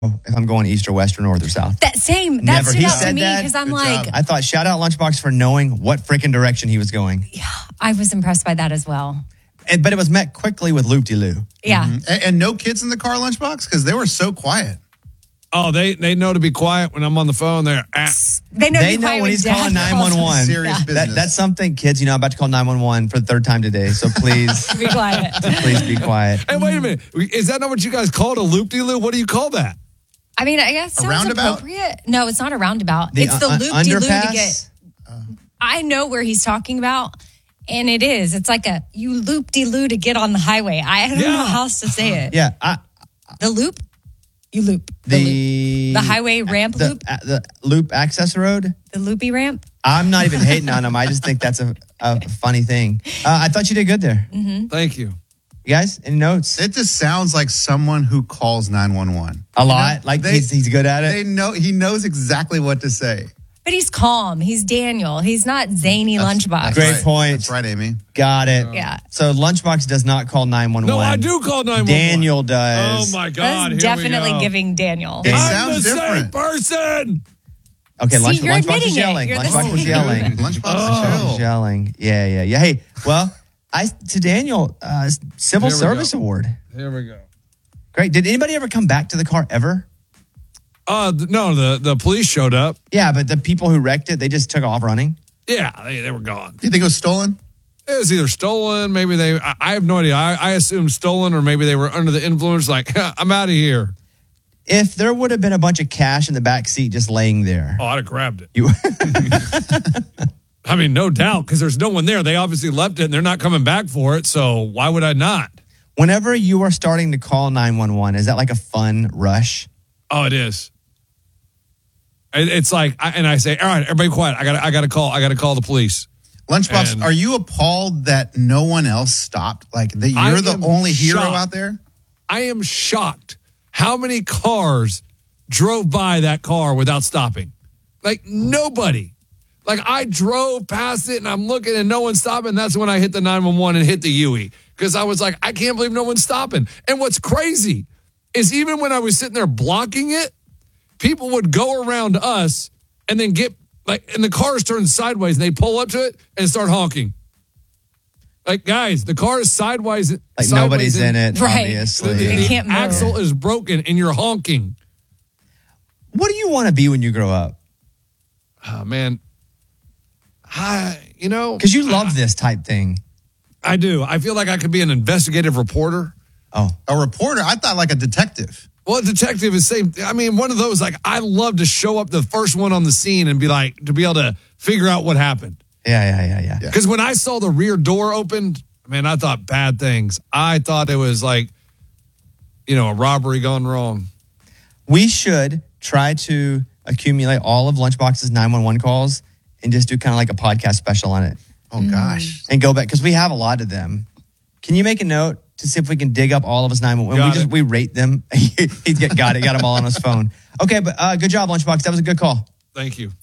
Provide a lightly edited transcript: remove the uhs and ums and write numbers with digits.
if I'm going east or west or north or south. That Never. stood He out said to me that? because I'm Good like, job. I thought, shout out Lunchbox for knowing what freaking direction he was going. I was impressed by that as well. But it was met quickly with loop-de-loo. Yeah. And no kids in the car, Lunchbox? Because they were so quiet. Oh, they know to be quiet when I'm on the phone. They're They know, They know when he's calling 911. Serious business. That's something, kids, I'm about to call 911 for the third time today. So please, Be quiet. please be quiet. Hey, wait a minute. Is that not what you guys called a loop-de-loo? What do you call that? I mean, I guess A sounds roundabout? appropriate. No, it's not a roundabout. It's the loop-de-loo to underpass? get. I know where he's talking about, and it is. It's like you loop-de-loo to get on the highway. I don't know how else to say it. Yeah. The loop, you loop. The highway ramp loop, the loop access road. the loopy ramp. I'm not even hating on him. I just think that's a funny thing. I thought you did good there. Thank you. You guys, any notes? It just sounds like someone who calls 911. A lot. Like They- he's good at it. They know he knows exactly what to say. But he's calm. He's Daniel. He's not zany Lunchbox. Great right. point. That's right, Amy. Got it. Yeah. So Lunchbox does not call 911. No, I do call 911. Daniel does. Oh, my God. That's Here we definitely go. giving Daniel. It I'm sounds the same different. person. Okay, See, you're Lunchbox admitting is it. yelling. You're the Lunchbox was same. yelling. Lunchbox, He's chill. yelling. Yeah. Hey, well, to Daniel, Civil Here we Service go. Award. Here we go. Great. Did anybody ever come back to the car ever? No, the police showed up. Yeah, but the people who wrecked it, they just took off running. Yeah, they were gone. Do you think it was stolen? It was either stolen, maybe I have no idea. I assume stolen, or maybe they were under the influence, like, I'm out of here. If there would have been a bunch of cash in the back seat just laying there, Oh, I'd have grabbed it. you I mean, no doubt, because there's no one there. They obviously left it, and they're not coming back for it, so why would I not? whenever you are starting to call 911, is that like a fun rush? Oh, it is. It's like, I say, all right, everybody quiet. I got to call the police. Lunchbox, And- are you appalled that no one else stopped? Like that I you're the am only hero shocked. out there? I am shocked how many cars drove by that car without stopping. Like nobody. Like I drove past it and I'm looking and no one's stopping. That's when I hit the 911 and hit the UE because I was like, I can't believe no one's stopping. And what's crazy is even when I was sitting there blocking it, people would go around us and then get like, and the cars turn sideways and they pull up to it and start honking. Like, guys, the car is sideways. Like nobody's in it, Right. obviously. They can't move. Axle is broken and you're honking. What do you want to be when you grow up? Oh, man. Because you love this type thing. I do. I feel like I could be an investigative reporter. Oh, A reporter? I thought like a detective. Well, a detective is same. I mean, one of those, like, I love to show up the first one on the scene and be like, to be able to figure out what happened. yeah. Because when I saw the rear door opened, man, I thought bad things. I thought it was like, a robbery gone wrong. We should try to accumulate all of Lunchbox's 911 calls and just do kind of like a podcast special on it Oh gosh. and go back because we have a lot of them. Can you make a note to see if we can dig up all of his 911? We rate them. Got it. Got them all on his phone. Okay, but good job, Lunchbox. That was a good call. Thank you.